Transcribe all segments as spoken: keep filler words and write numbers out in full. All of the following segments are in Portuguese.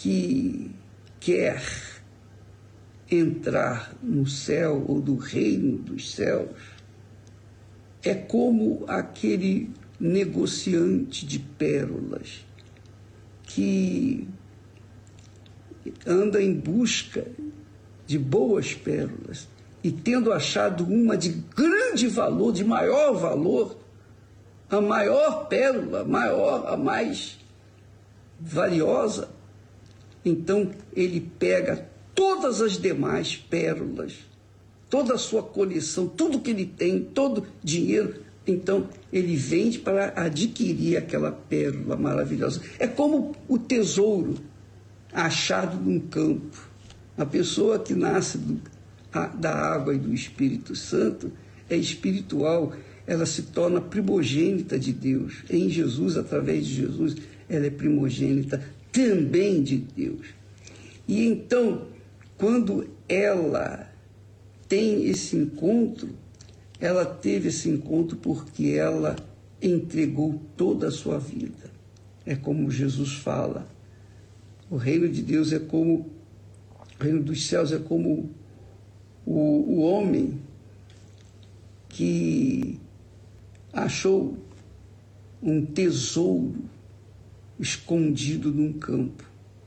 que quer entrar no céu ou do reino dos céus é como aquele negociante de pérolas que anda em busca de boas pérolas e, tendo achado uma de grande valor, de maior valor, a maior pérola, a maior, a mais valiosa, então ele pega todas as demais pérolas, toda a sua coleção, tudo que ele tem, todo dinheiro, então ele vende para adquirir aquela pérola maravilhosa. É como o tesouro achado num campo. A pessoa que nasce do, a, da água e do Espírito Santo é espiritual, ela se torna primogênita de Deus. Em Jesus, através de Jesus, ela é primogênita também de Deus. E então, quando ela tem esse encontro, ela teve esse encontro porque ela entregou toda a sua vida. É como Jesus fala, o reino de Deus é como, o reino dos céus é como o, o homem que achou um tesouro escondido num campo.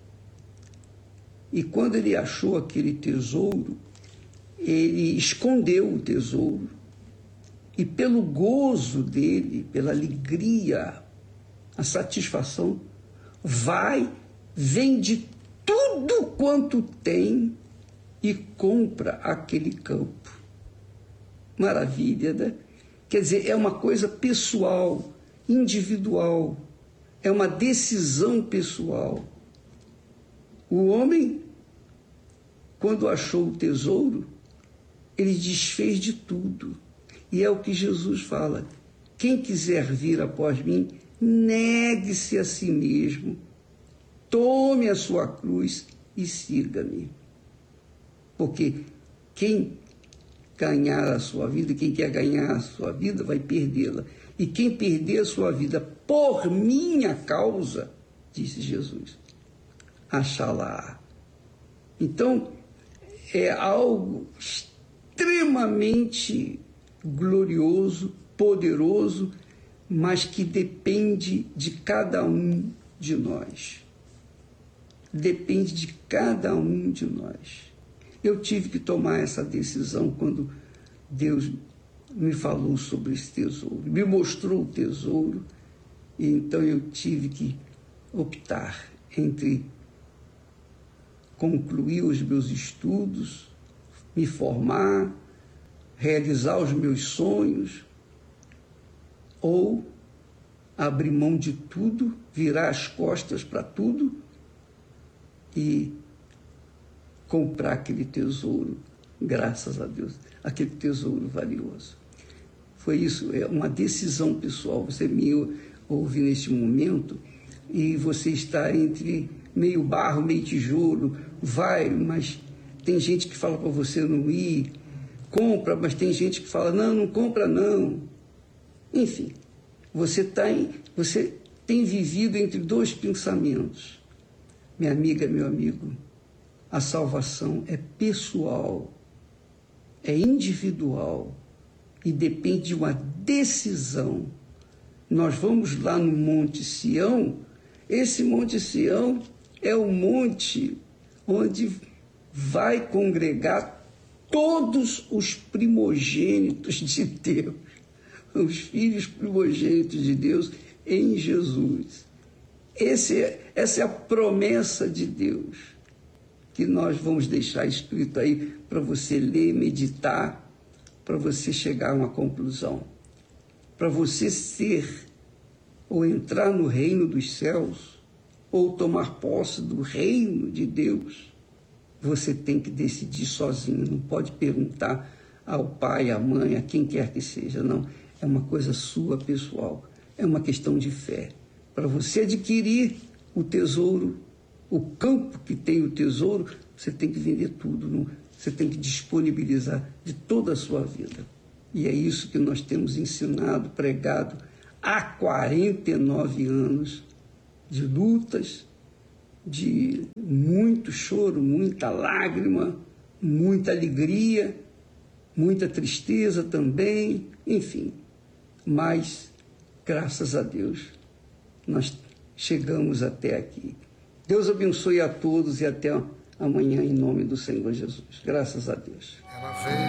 E quando ele achou aquele tesouro, ele escondeu o tesouro. E pelo gozo dele, pela alegria, a satisfação, vai, vende tudo quanto tem e compra aquele campo. Maravilha, né? Quer dizer, é uma coisa pessoal, individual, é uma decisão pessoal. O homem, quando achou o tesouro, ele desfez de tudo. E é o que Jesus fala: quem quiser vir após mim, negue-se a si mesmo, tome a sua cruz e siga-me. Porque quem ganhar a sua vida, quem quer ganhar a sua vida, vai perdê-la. E quem perder a sua vida por minha causa, disse Jesus, achá-la. Então, é algo extremamente glorioso, poderoso, mas que depende de cada um de nós. Depende de cada um de nós. Eu tive que tomar essa decisão quando Deus me falou sobre esse tesouro, me mostrou o tesouro, e então eu tive que optar entre concluir os meus estudos, me formar, realizar os meus sonhos, ou abrir mão de tudo, virar as costas para tudo e comprar aquele tesouro, graças a Deus, aquele tesouro valioso. Foi isso, é uma decisão pessoal. Você me ouve neste momento e você está entre meio barro, meio tijolo, vai, mas tem gente que fala para você não ir, compra, mas tem gente que fala, não, não compra não. Enfim, você, tá em, você tem vivido entre dois pensamentos. Minha amiga, meu amigo, a salvação é pessoal, é individual e depende de uma decisão. Nós vamos lá no Monte Sião, esse Monte Sião é o monte onde vai congregar todos os primogênitos de Deus, os filhos primogênitos de Deus em Jesus. Esse é, essa é a promessa de Deus, que nós vamos deixar escrito aí para você ler, meditar, para você chegar a uma conclusão. Para você ser ou entrar no reino dos céus, ou tomar posse do reino de Deus, você tem que decidir sozinho, não pode perguntar ao pai, à mãe, a quem quer que seja, não. É uma coisa sua, pessoal, é uma questão de fé. Para você adquirir o tesouro, o campo que tem o tesouro, você tem que vender tudo, não? Você tem que disponibilizar de toda a sua vida. E é isso que nós temos ensinado, pregado há quarenta e nove anos de lutas, de muito choro, muita lágrima, muita alegria, muita tristeza também, enfim. Mas, graças a Deus, nós chegamos até aqui. Deus abençoe a todos e até amanhã, em nome do Senhor Jesus. Graças a Deus.